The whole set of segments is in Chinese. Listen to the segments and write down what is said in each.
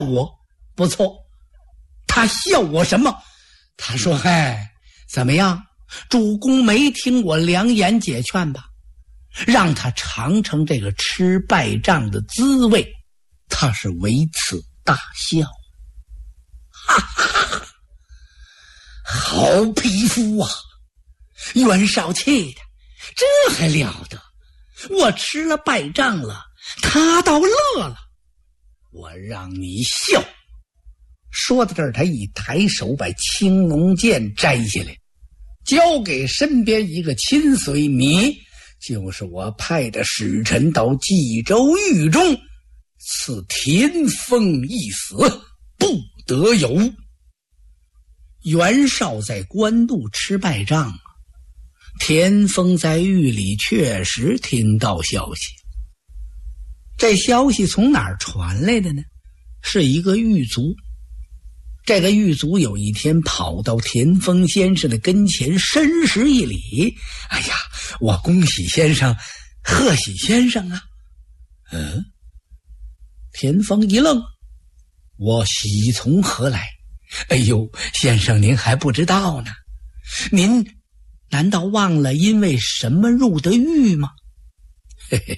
我不错。他笑我什么？他说：“嗨，怎么样？主公没听我良言解劝吧？让他尝尝这个吃败仗的滋味。”他是为此大笑。哈哈哈！好匹夫啊！袁绍气的，这还了得？我吃了败仗了，他倒乐了。我让你笑。说到这儿，他一抬手把青龙剑摘下来，交给身边一个亲随，你就是我派的使臣到冀州狱中，赐田丰一死，不得有误。袁绍在官渡吃败仗，田丰在狱里确实听到消息。这消息从哪儿传来的呢？是一个狱卒。这个狱卒有一天跑到田丰先生的跟前，深施一礼：“哎呀，我恭喜先生，贺喜先生啊！”田丰一愣：“我喜从何来？”“哎呦，先生您还不知道呢，您难道忘了因为什么入的狱吗？”嘿嘿。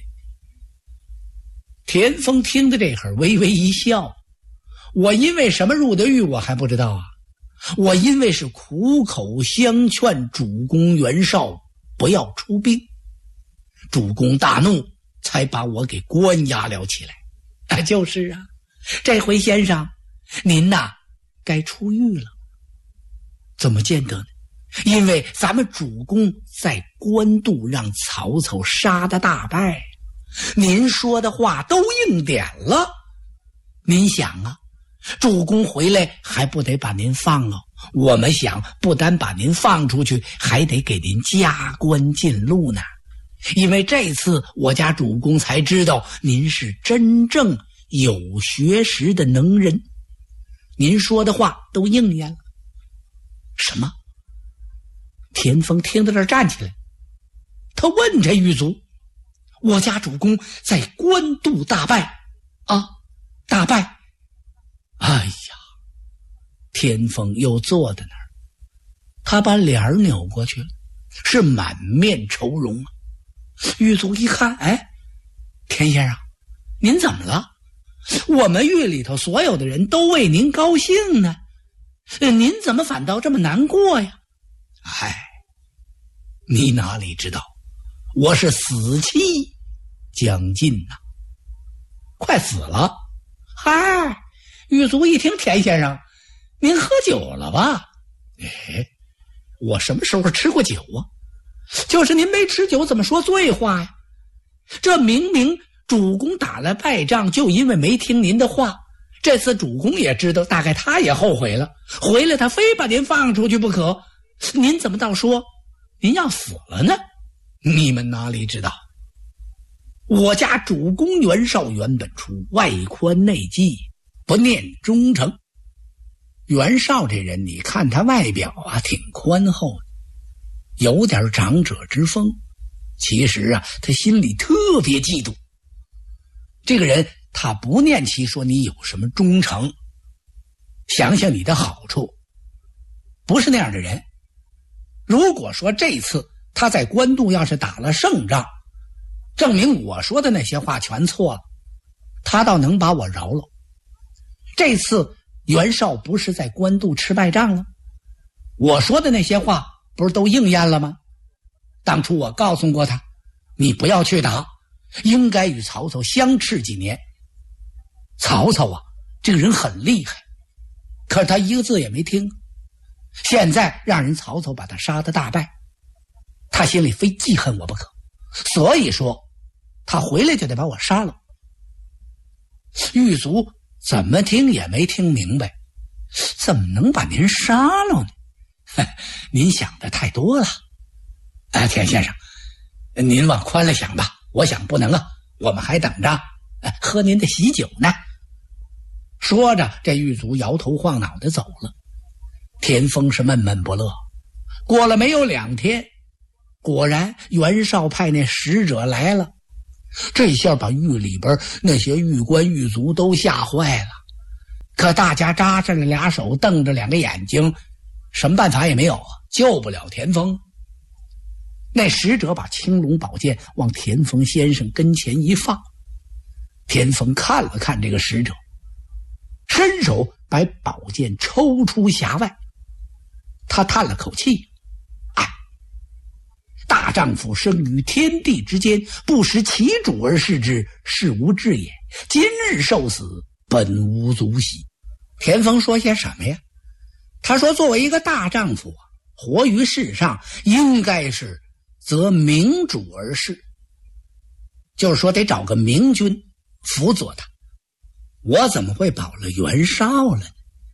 田丰听得这会儿微微一笑：“我因为什么入的狱我还不知道啊？我因为是苦口相劝主公袁绍不要出兵，主公大怒，才把我给关押了起来。”“就是啊，这回先生您呐该出狱了。”“怎么见得呢？因为咱们主公在官渡让曹操杀得大败，您说的话都应点了。您想啊，主公回来还不得把您放了？我们想不单把您放出去，还得给您加官进禄呢。因为这次我家主公才知道您是真正有学识的能人，您说的话都应验了。”“什么？”田丰听到这儿站起来，他问这狱卒：“我家主公在官渡大败啊？大败？”“哎呀！”田丰又坐在那儿，他把脸扭过去了，是满面愁容啊。狱卒一看：“哎，田先生，您怎么了？我们狱里头所有的人都为您高兴呢，您怎么反倒这么难过呀？”“哎，你哪里知道，我是死期将近呐，快死了。”“嗨！”狱卒一听：“田先生，您喝酒了吧？”“哎，我什么时候吃过酒啊？就是您没吃酒，怎么说醉话呀？这明明主公打了败仗，就因为没听您的话。这次主公也知道，大概他也后悔了，回来他非把您放出去不可。您怎么倒说您要死了呢？你们哪里知道，我家主公袁绍原本出外宽内忌，不念忠诚。袁绍这人，你看他外表啊挺宽厚的，有点长者之风，其实啊他心里特别嫉妒。这个人他不念其说你有什么忠诚，想想你的好处，不是那样的人。如果说这次他在官渡要是打了胜仗，证明我说的那些话全错了，他倒能把我饶了。这次袁绍不是在官渡吃败仗了，我说的那些话不是都应验了吗？当初我告诉过他，你不要去打，应该与曹操相持几年。曹操啊，这个人很厉害，可是他一个字也没听。现在让人曹操把他杀得大败，他心里非记恨我不可，所以说他回来就得把我杀了。狱卒怎么听也没听明白，怎么能把您杀了呢？您想的太多了。田先生，您往宽了想吧，我想不能啊，我们还等着喝您的喜酒呢。说着，这狱卒摇头晃脑的走了。田丰是闷闷不乐。过了没有2天，果然袁绍派那使者来了，这下把狱里边那些狱官狱卒都吓坏了。 可大家扎着了俩手，瞪着两个眼睛，什么办法也没有啊，救不了田丰。那使者把青龙宝剑往田丰先生跟前一放，田丰看了看这个使者，伸手把宝剑抽出匣外。他叹了口气，大丈夫生于天地之间，不识其主而视之，是无志也。今日受死，本无足惜。田丰说些什么呀？他说作为一个大丈夫，活于世上应该是择明主而事，就是说得找个明君辅佐他。我怎么会保了袁绍了呢？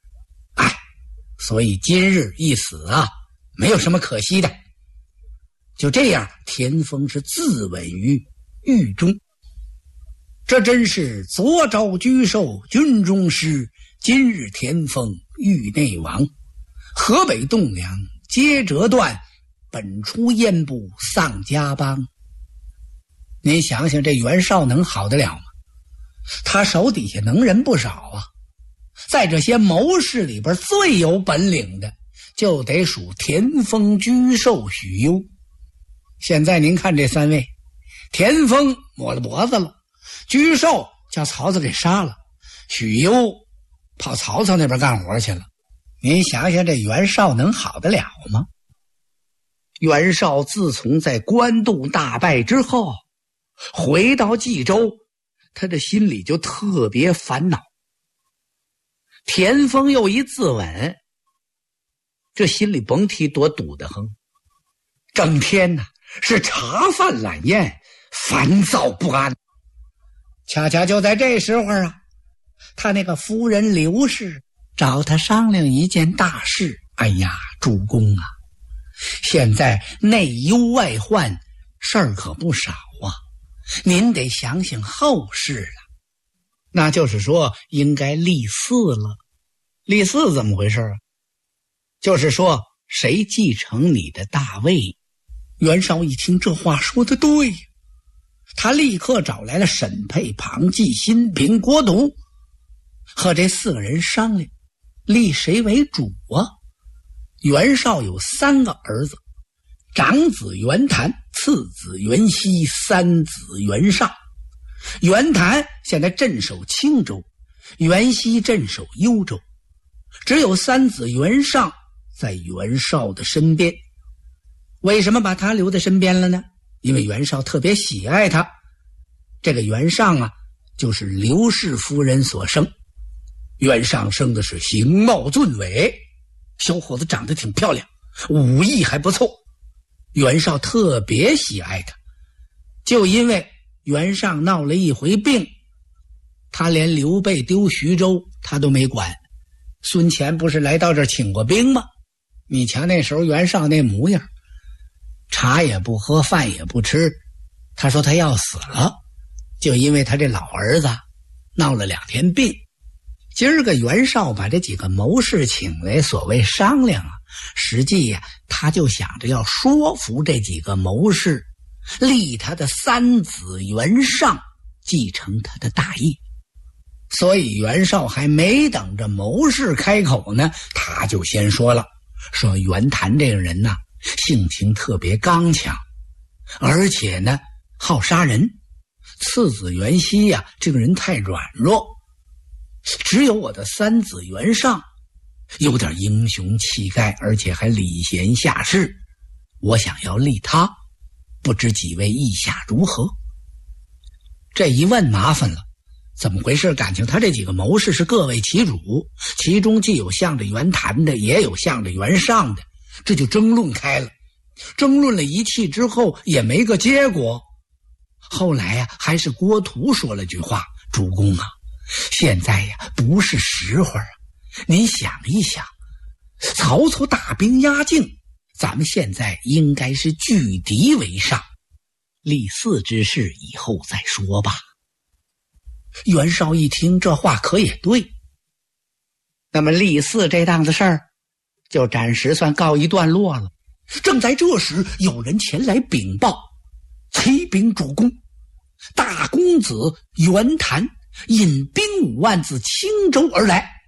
所以今日一死啊，没有什么可惜的。就这样，田丰是自刎于狱中。这真是昨朝居寿军中失，今日田丰狱内亡。河北栋梁皆折断，本出燕部丧家邦。您想想，这袁绍能好得了吗？他手底下能人不少啊。在这些谋士里边最有本领的，就得数田丰、居寿、许攸。现在您看这三位，田丰抹了脖子了，居寿叫曹操给杀了，许攸跑曹操那边干活去了。您想想，这袁绍能好得了吗？袁绍自从在官渡大败之后，回到冀州，他的心里就特别烦恼。田丰又一自刎，这心里甭提多堵得慌，整天呢是茶饭懒咽，烦躁不安。恰恰就在这时候啊，他那个夫人刘氏找他商量一件大事。哎呀，主公啊，现在内忧外患，事儿可不少啊，您得想想后事了。那就是说应该立嗣了。立嗣怎么回事啊？就是说谁继承你的大位。袁绍一听这话说得对，他立刻找来了沈沛、庞纪、辛平、郭图，和这4个人商量立谁为主啊。袁绍有3个儿子，长子袁谭，次子袁熙，三子袁尚。袁谭现在镇守青州，袁熙镇守幽州，只有三子袁尚在袁绍的身边。为什么把他留在身边了呢？因为袁绍特别喜爱他。这个袁尚啊，就是刘氏夫人所生。袁尚生的是形貌俊伟，小伙子长得挺漂亮，武艺还不错。袁绍特别喜爱他，就因为袁尚闹了一回病，他连刘备丢徐州他都没管。孙乾不是来到这儿请过兵吗？你瞧那时候袁绍那模样，茶也不喝，饭也不吃。他说他要死了，就因为他这老儿子闹了2天病。今儿个袁绍把这几个谋士请来，所谓商量啊，实际呀，他就想着要说服这几个谋士，立他的三子袁尚继承他的大业。所以袁绍还没等着谋士开口呢，他就先说了，说袁谭这个人呢，性情特别刚强，而且呢好杀人。次子袁熙呀，这个人太软弱，只有我的三子袁尚有点英雄气概，而且还礼贤下士，我想要立他，不知几位意下如何？这一问麻烦了，怎么回事？感情他这几个谋士是各为其主，其中既有向着袁谭的，也有向着袁尚的，这就争论开了。争论了一气之后也没个结果。后来呀，还是郭图说了句话，主公啊，现在呀不是时候啊，您想一想，曹操大兵压境，咱们现在应该是拒敌为上，立嗣之事以后再说吧。袁绍一听这话可也对，那么立嗣这档子事儿就暂时算告一段落了。正在这时，有人前来禀报，启禀主公，大公子袁谭引兵5万自青州而来，